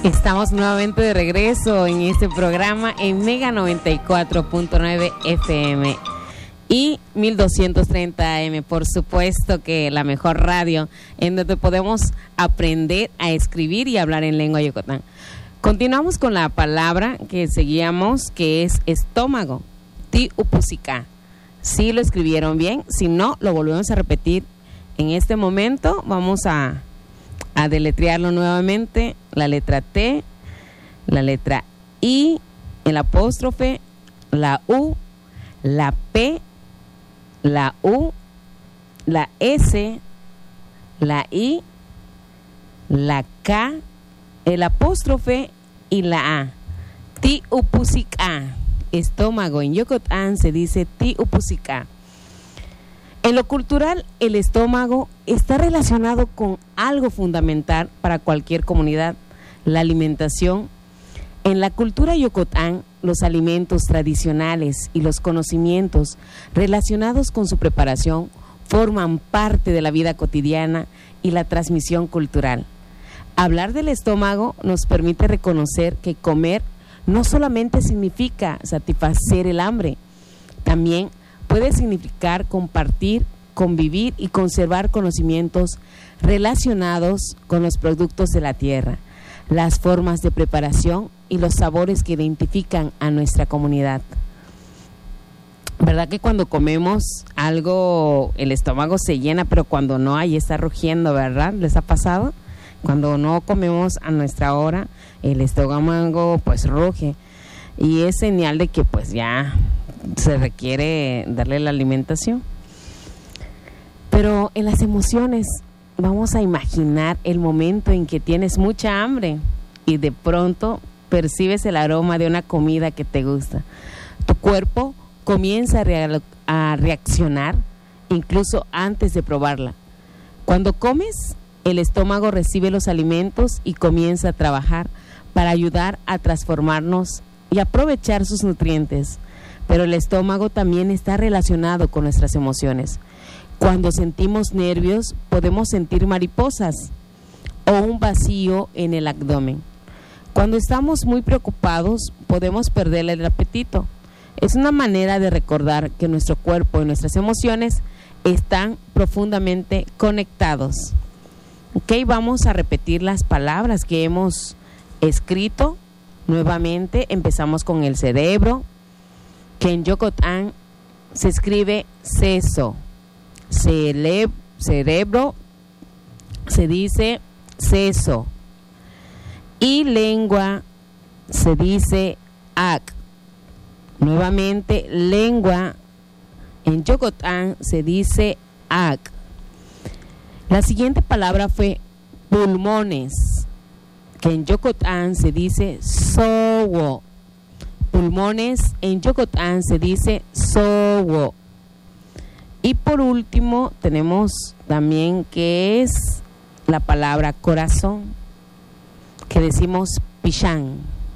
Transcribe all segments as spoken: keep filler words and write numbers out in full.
Estamos nuevamente de regreso en este programa en Mega noventa y cuatro punto nueve F M y mil doscientos treinta A M. Por supuesto que la mejor radio en donde podemos aprender a escribir y hablar en lengua yocotán. Continuamos con la palabra que seguíamos, que es estómago, ti-upusika. Si lo escribieron bien, si no, lo volvemos a repetir. En este momento vamos a, a deletrearlo nuevamente. La letra T, la letra I, el apóstrofe, la U, la P, la U, la S, la I, la K, el apóstrofe y la A. Ti-upusika. Estómago. En Yocotán se dice ti-upusika. En lo cultural, el estómago está relacionado con algo fundamental para cualquier comunidad, la alimentación. En la cultura yocotán, los alimentos tradicionales y los conocimientos relacionados con su preparación forman parte de la vida cotidiana y la transmisión cultural. Hablar del estómago nos permite reconocer que comer no solamente significa satisfacer el hambre, también puede significar compartir, convivir y conservar conocimientos relacionados con los productos de la tierra, las formas de preparación y los sabores que identifican a nuestra comunidad. ¿Verdad que cuando comemos algo el estómago se llena, pero cuando no, ahí está rugiendo, ¿verdad? ¿Les ha pasado? Cuando no comemos a nuestra hora, el estómago pues ruge. Y es señal de que pues ya se requiere darle la alimentación. Pero en las emociones, vamos a imaginar el momento en que tienes mucha hambre y de pronto percibes el aroma de una comida que te gusta. Tu cuerpo comienza a, rea- a reaccionar incluso antes de probarla. Cuando comes, el estómago recibe los alimentos y comienza a trabajar para ayudar a transformarnos y aprovechar sus nutrientes. Pero el estómago también está relacionado con nuestras emociones. Cuando sentimos nervios, podemos sentir mariposas o un vacío en el abdomen. Cuando estamos muy preocupados, podemos perder el apetito. Es una manera de recordar que nuestro cuerpo y nuestras emociones están profundamente conectados. Ok, vamos a repetir las palabras que hemos escrito nuevamente. Empezamos con el cerebro, que en Yocotán se escribe seso. Cele- cerebro se dice seso. Y lengua se dice ac. Nuevamente, lengua en Yocotán se dice ac. La siguiente palabra fue pulmones, que en Yocotán se dice sowo. Pulmones en Yocotán se dice sowo. Y por último tenemos también que es la palabra corazón, que decimos pichán.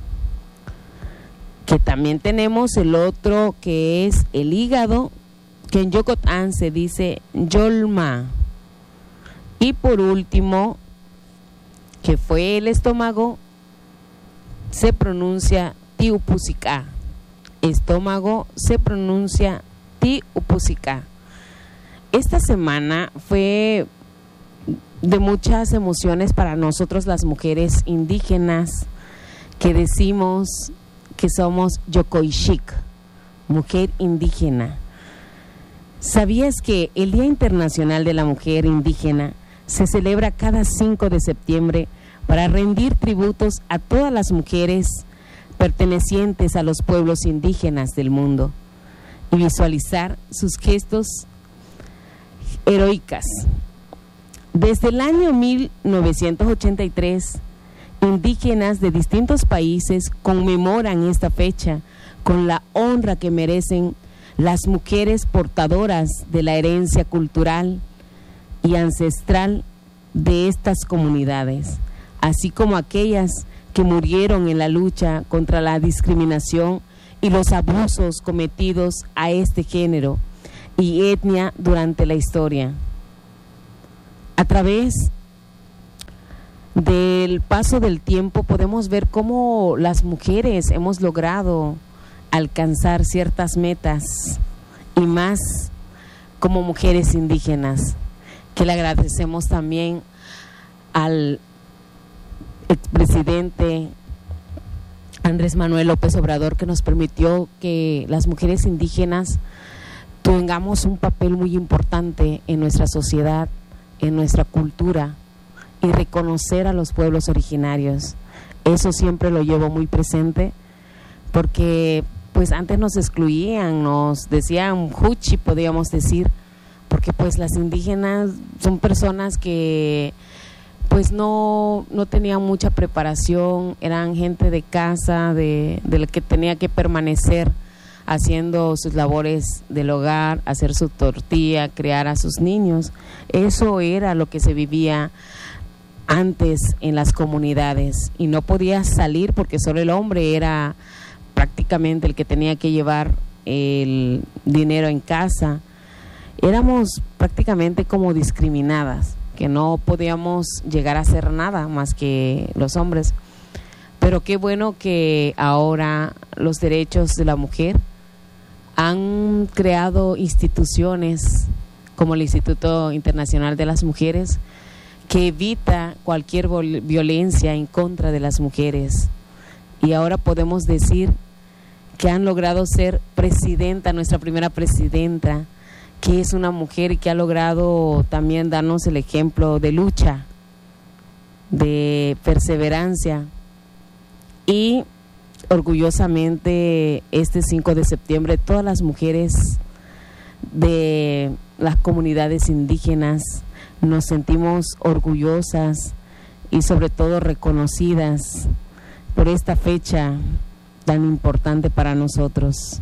Que también tenemos el otro que es el hígado, que en Yocotán se dice yolma. Y por último, que fue el estómago, se pronuncia ti-upusika. Estómago se pronuncia ti-upusika. Esta semana fue de muchas emociones para nosotros las mujeres indígenas, que decimos que somos yokoishik, mujer indígena. ¿Sabías que el Día Internacional de la Mujer Indígena se celebra cada cinco de septiembre para rendir tributos a todas las mujeres pertenecientes a los pueblos indígenas del mundo y visualizar sus gestos heroicas? Desde el año mil novecientos ochenta y tres, indígenas de distintos países conmemoran esta fecha con la honra que merecen las mujeres portadoras de la herencia cultural y ancestral de estas comunidades, así como aquellas que murieron en la lucha contra la discriminación y los abusos cometidos a este género y etnia durante la historia. A través del paso del tiempo podemos ver cómo las mujeres hemos logrado alcanzar ciertas metas, y más como mujeres indígenas, que le agradecemos también al expresidente Andrés Manuel López Obrador, que nos permitió que las mujeres indígenas tengamos un papel muy importante en nuestra sociedad, en nuestra cultura, y reconocer a los pueblos originarios. Eso siempre lo llevo muy presente, porque pues antes nos excluían, nos decían juchi, podríamos decir, porque pues las indígenas son personas que pues no, no tenían mucha preparación, eran gente de casa, de, de la que tenía que permanecer haciendo sus labores del hogar, hacer su tortilla, criar a sus niños. Eso era lo que se vivía antes en las comunidades, y no podía salir porque solo el hombre era prácticamente el que tenía que llevar el dinero en casa. Éramos prácticamente como discriminadas, que no podíamos llegar a hacer nada más que los hombres. Pero qué bueno que ahora los derechos de la mujer han creado instituciones como el Instituto Internacional de las Mujeres, que evita cualquier violencia en contra de las mujeres. Y ahora podemos decir que han logrado ser presidenta, nuestra primera presidenta, que es una mujer y que ha logrado también darnos el ejemplo de lucha, de perseverancia. Y orgullosamente este cinco de septiembre todas las mujeres de las comunidades indígenas nos sentimos orgullosas y sobre todo reconocidas por esta fecha tan importante para nosotros.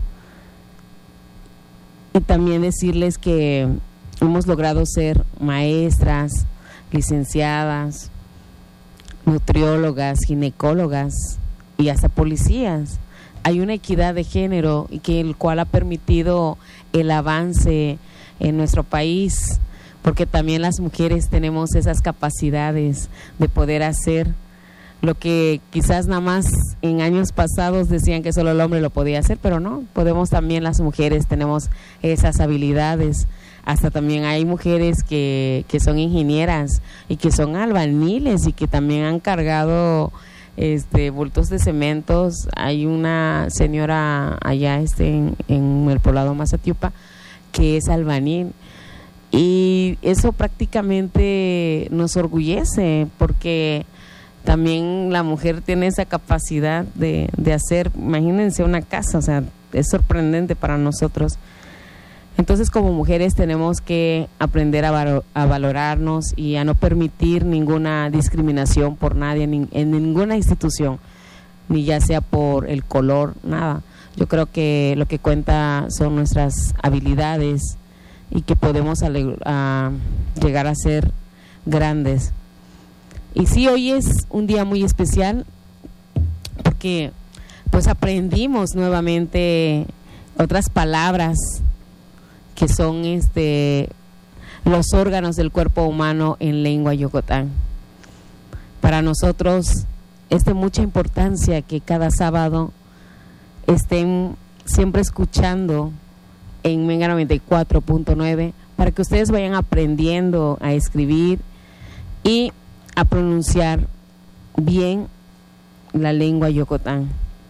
Y también decirles que hemos logrado ser maestras, licenciadas, nutriólogas, ginecólogas y hasta policías. Hay una equidad de género, y que el cual ha permitido el avance en nuestro país, porque también las mujeres tenemos esas capacidades de poder hacer lo que quizás nada más en años pasados decían que solo el hombre lo podía hacer, pero no, podemos también las mujeres, tenemos esas habilidades. Hasta también hay mujeres que, que son ingenieras y que son albañiles y que también han cargado este bultos de cementos. Hay una señora allá este en, en el poblado Mazatiupa que es albañil, y eso prácticamente nos orgullece, porque también la mujer tiene esa capacidad de, de hacer, imagínense, una casa, o sea, es sorprendente para nosotros. Entonces, como mujeres tenemos que aprender a, valo, a valorarnos y a no permitir ninguna discriminación por nadie, ni, en ninguna institución, ni ya sea por el color, nada. Yo creo que lo que cuenta son nuestras habilidades y que podemos ale, a llegar a ser grandes. Y sí, hoy es un día muy especial porque pues aprendimos nuevamente otras palabras que son este los órganos del cuerpo humano en lengua yocotán. Para nosotros es de mucha importancia que cada sábado estén siempre escuchando en Mega noventa y cuatro punto nueve para que ustedes vayan aprendiendo a escribir y a pronunciar bien la lengua yocotán.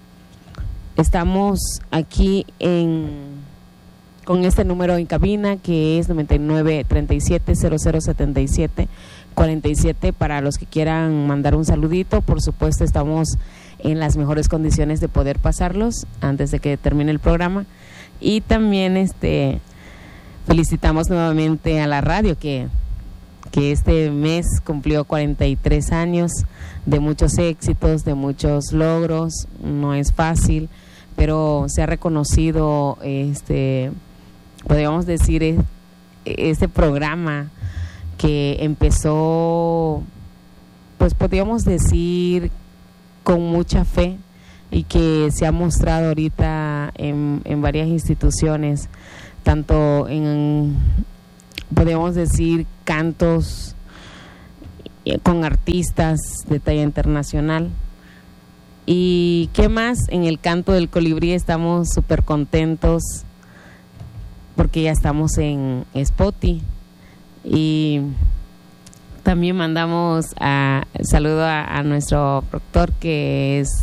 Estamos aquí en con este número en cabina que es noventa y nueve, treinta y siete, cero cero, setenta y siete, cuarenta y siete, para los que quieran mandar un saludito. Por supuesto, estamos en las mejores condiciones de poder pasarlos antes de que termine el programa. Y también este felicitamos nuevamente a la radio que que este mes cumplió cuarenta y tres años de muchos éxitos, de muchos logros. No es fácil, pero se ha reconocido, este, podríamos decir, este programa que empezó, pues podríamos decir, con mucha fe, y que se ha mostrado ahorita en, en varias instituciones, tanto en, podríamos decir, cantos con artistas de talla internacional. Y qué más, en el canto del colibrí estamos súper contentos porque ya estamos en Spotify. Y también mandamos a, saludo a, a nuestro productor, que es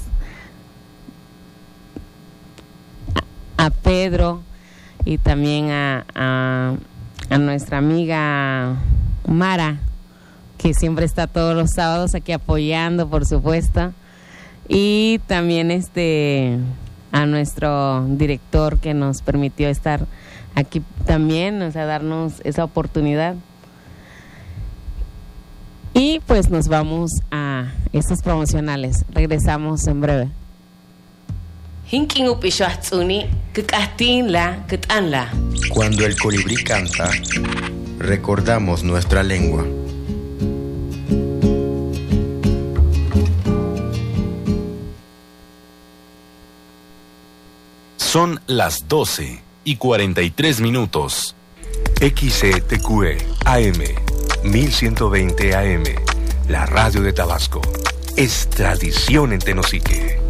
a, a Pedro, y también a, a, a nuestra amiga Mara, que siempre está todos los sábados aquí apoyando, por supuesto. Y también este a nuestro director, que nos permitió estar aquí también, o sea, darnos esa oportunidad. Y pues nos vamos a estos promocionales. Regresamos en breve. Cuando el colibrí canta, recordamos nuestra lengua. Son las doce y cuarenta y tres minutos. X E T Q E A M mil ciento veinte A M, la radio de Tabasco, es tradición en Tenosique.